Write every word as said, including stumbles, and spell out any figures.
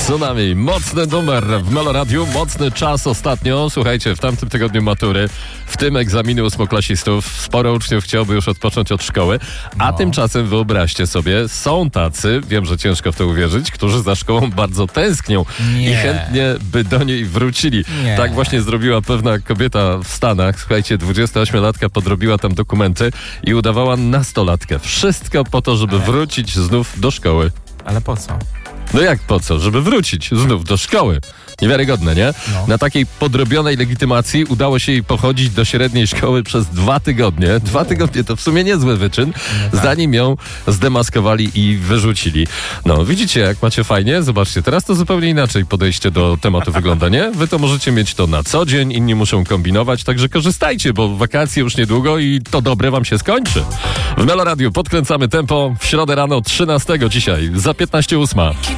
Tsunami, mocny numer w Meloradiu, mocny czas ostatnio. Słuchajcie, w tamtym tygodniu matury, w tym egzaminy ósmoklasistów, sporo uczniów chciałoby już odpocząć od szkoły, a No. tymczasem wyobraźcie sobie, są tacy, wiem, że ciężko w to uwierzyć, którzy za szkołą bardzo tęsknią Nie. i chętnie by do niej wrócili. Nie. Tak właśnie zrobiła pewna kobieta w Stanach. Słuchajcie, dwudziestoośmiolatka podrobiła tam dokumenty i udawała nastolatkę. Wszystko po to, żeby wrócić znów do szkoły. Ale po co? No jak po co? Żeby wrócić znów do szkoły. Niewiarygodne, nie? No. Na takiej podrobionej legitymacji udało się jej pochodzić do średniej szkoły przez dwa tygodnie. Dwa tygodnie to w sumie niezły wyczyn, tak. zanim ją zdemaskowali i wyrzucili. No, widzicie, jak macie fajnie? Zobaczcie, teraz to zupełnie inaczej podejście do tematu wygląda, nie? Wy to możecie mieć to na co dzień, inni muszą kombinować, także korzystajcie, bo wakacje już niedługo i to dobre wam się skończy. W Meloradiu podkręcamy tempo w środę rano trzynastego dzisiaj, za piętnaście ósma.